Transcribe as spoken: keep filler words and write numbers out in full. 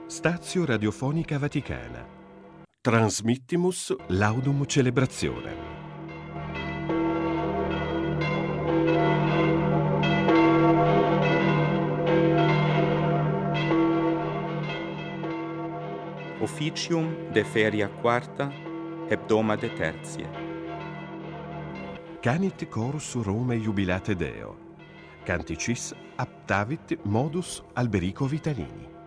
Stazio Radiofonica Vaticana. Transmittimus Laudum Celebrationem. Officium de feria quarta, hebdomade tertiae. Canit chorus Rome jubilate Deo. Canticis aptavit modus Alberico Vitalini.